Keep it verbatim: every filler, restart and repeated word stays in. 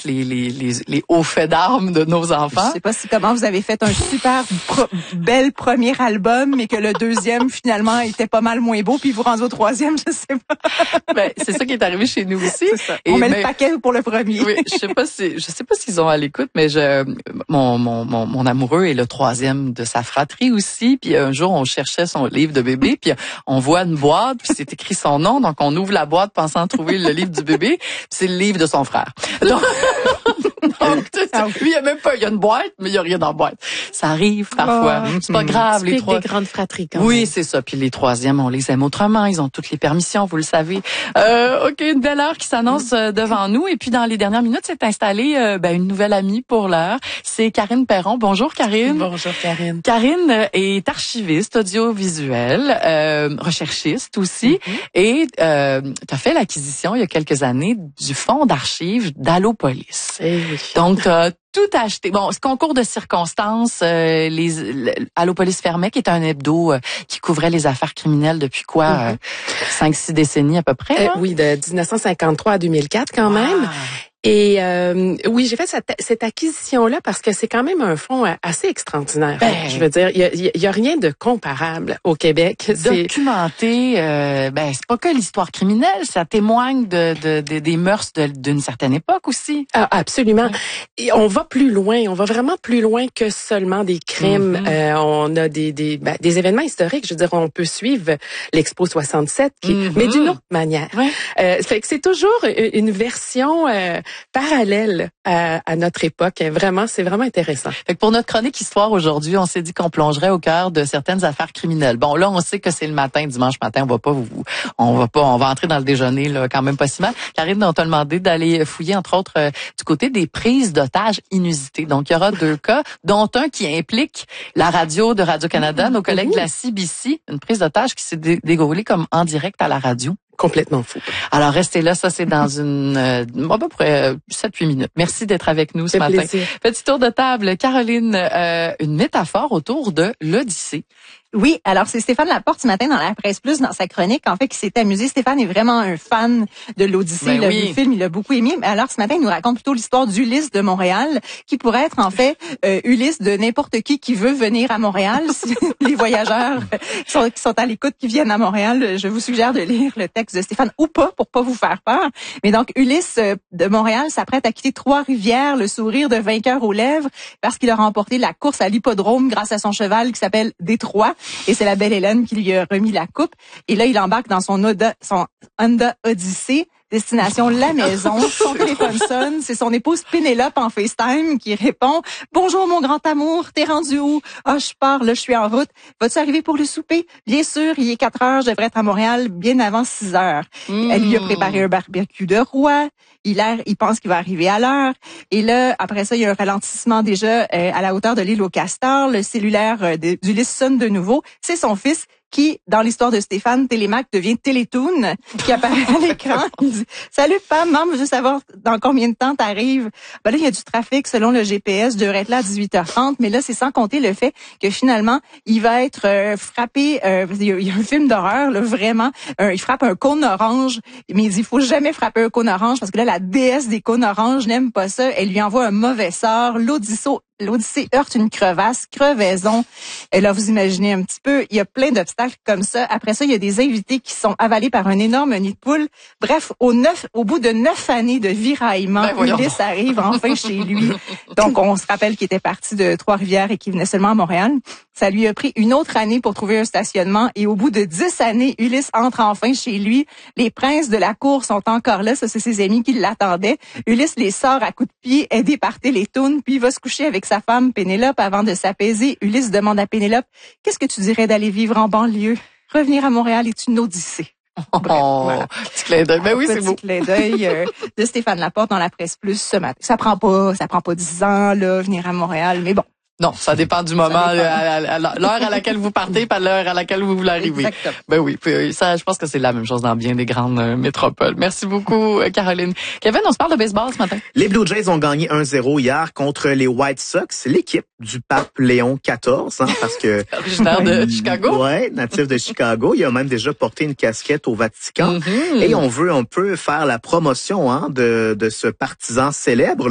connaître les, les, les, les hauts faits d'armes de nos enfants. Je sais pas si comment vous avez fait un super pro- bel premier album, mais que le deuxième, finalement, était pas mal moins beau, puis vous rendez au troisième, je sais pas. Ben, c'est ça qui est arrivé chez nous aussi. C'est ça. Et On met ben, le paquet pour le premier. Oui, je sais pas si, je sais pas s'ils ont à l'écoute, mais je, mon, mon, mon, mon amoureux est le troisième de sa fratrie aussi. Puis un jour, on cherchait son livre de bébé, puis on voit une boîte, puis c'est écrit son nom, donc on ouvre la boîte pensant trouver le livre du bébé, puis c'est le livre de son frère. Donc, donc lui, il y a même pas, il y a une boîte, mais il y a rien dans la boîte. Ça arrive parfois. Oh, c'est pas grave, les trois. des grandes fratries, quand Oui, même. c'est ça. Puis les troisièmes, on les aime autrement. Ils ont toutes les permissions, vous le savez. Euh, OK, une belle heure qui s'annonce euh, devant nous. Et puis, dans les dernières minutes, s'est installée euh, ben, une nouvelle amie pour l'heure. C'est Karine Perron. Bonjour, Karine. Bonjour, Karine. Karine est archiviste audiovisuelle, euh, recherchiste aussi. Mm-hmm. Et euh, tu as fait l'acquisition, il y a quelques années, du fonds d'archives d'Allopolis. Eh oui. Donc, euh, tout acheté. Bon, ce concours de circonstances, euh, les Allopolis fermait, qui est un hebdo euh, qui couvrait les affaires criminelles depuis quoi, mm-hmm. euh, cinq, six décennies à peu près. Euh, oui, de dix-neuf cent cinquante-trois à deux mille quatre quand même. Ah. Et euh, oui, j'ai fait cette, cette acquisition-là parce que c'est quand même un fonds assez extraordinaire. Ben, je veux dire, il y a, il y a rien de comparable au Québec. Documenté, euh, ben c'est pas que l'histoire criminelle, ça témoigne de, de, de des mœurs de, d'une certaine époque aussi. Ah, absolument. Oui. Et on va plus loin, on va vraiment plus loin que seulement des crimes. Mm-hmm. Euh, on a des des ben, des événements historiques. Je veux dire, on peut suivre l'Expo soixante-sept, qui, mm-hmm. mais d'une autre manière. Ouais. Euh, fait que c'est toujours une version euh, parallèle à, à notre époque. Vraiment, c'est vraiment intéressant. Fait que pour notre chronique histoire aujourd'hui, on s'est dit qu'on plongerait au cœur de certaines affaires criminelles. Bon, là, on sait que c'est le matin, dimanche matin, on va pas vous, on va pas, on va entrer dans le déjeuner là, quand même pas si mal. Karine, on t'a demandé d'aller fouiller entre autres euh, du côté des prises d'otages inusitées. Donc, il y aura deux cas, dont un qui implique la radio de Radio-Canada, nos collègues de la C B C, une prise d'otage qui s'est dé- déroulée comme en direct à la radio. Complètement fou. Alors, restez là. Ça, c'est dans une, euh, à peu près sept huit minutes. Merci d'être avec nous ce matin. Plaisir. Petit tour de table. Caroline, euh, une métaphore autour de l'Odyssée. Oui, alors c'est Stéphane Laporte ce matin dans la Presse Plus, dans sa chronique, en fait, qui s'est amusé. Stéphane est vraiment un fan de l'Odyssée. Ben il a oui. vu le film, il l'a beaucoup aimé. Mais alors ce matin, il nous raconte plutôt l'histoire d'Ulysse de Montréal, qui pourrait être en fait euh, Ulysse de n'importe qui qui veut venir à Montréal. Si les voyageurs qui sont, qui sont à l'écoute, qui viennent à Montréal, je vous suggère de lire le texte de Stéphane, ou pas, pour pas vous faire peur. Mais donc, Ulysse euh, de Montréal s'apprête à quitter Trois-Rivières, le sourire de vainqueur aux lèvres, parce qu'il a remporté la course à l'hippodrome grâce à son cheval qui s'appelle Détroit. Et c'est la belle Hélène qui lui a remis la coupe. Et là, il embarque dans son Honda, son Honda Odyssey, destination la maison. Son téléphone sonne. C'est son épouse Pénélope en FaceTime qui répond « Bonjour, mon grand amour. T'es rendu où? Ah, oh, je pars, là, je suis en route. Vas-tu arriver pour le souper? Bien sûr, il est quatre heures. Je devrais être à Montréal bien avant six heures. Mmh. » Elle lui a préparé un barbecue de roi. Il, a, il pense qu'il va arriver à l'heure. Et là, après ça, il y a un ralentissement déjà euh, à la hauteur de l'île aux Castors. Le cellulaire euh, d'Ulysse sonne de nouveau. C'est son fils qui, dans l'histoire de Stéphane, Télémac devient Télétoon, qui apparaît à l'écran. Il dit « Salut, Pam, maman, je veux savoir dans combien de temps t'arrives. » Ben là, il y a du trafic selon le G P S, je devrais être là à dix-huit heures trente, mais là, c'est sans compter le fait que finalement, il va être euh, frappé, euh, il, y a, il y a un film d'horreur, là, vraiment, euh, il frappe un cône orange, mais il dit « Il faut jamais frapper un cône orange, parce que là, la déesse des cônes oranges n'aime pas ça. Elle lui envoie un mauvais sort. L'Odyssée L'Odyssée heurte une crevasse, crevaison. Et là, vous imaginez un petit peu, il y a plein d'obstacles comme ça. Après ça, il y a des invités qui sont avalés par un énorme nid de poule. Bref, au neuf, au bout de neuf années de viraillement, ben Ulysse arrive enfin chez lui. Donc, on se rappelle qu'il était parti de Trois-Rivières et qu'il venait seulement à Montréal. Ça lui a pris une autre année pour trouver un stationnement. Et au bout de dix années, Ulysse entre enfin chez lui. Les princes de la cour sont encore là. Ça, c'est ses amis qui l'attendaient. Ulysse les sort à coups de pied, aidé par Télétoon, puis il va se coucher avec sa femme Pénélope avant de s'apaiser. Ulysse demande à Pénélope, qu'est-ce que tu dirais d'aller vivre en banlieue? Revenir à Montréal est une odyssée. Bref, oh, voilà. Petit clin d'œil. Ben oui, c'est beau. Petit clin d'œil euh, de Stéphane Laporte dans la Presse Plus ce matin. Ça prend pas, ça prend pas dix ans, là, venir à Montréal, mais bon. Non, ça dépend du moment, dépend. À, à, à l'heure à laquelle vous partez, pas l'heure à laquelle vous voulez arriver. Exactement. Ben oui, puis ça, je pense que c'est la même chose dans bien des grandes euh, métropoles. Merci beaucoup, Caroline. Kevin, on se parle de baseball ce matin. Les Blue Jays ont gagné un zéro hier contre les White Sox, l'équipe du pape Léon quatorze, hein, parce que originaire de Chicago. Ouais, natif de Chicago. Il a même déjà porté une casquette au Vatican. Mm-hmm. Et on veut un peu faire la promotion hein, de, de ce partisan célèbre.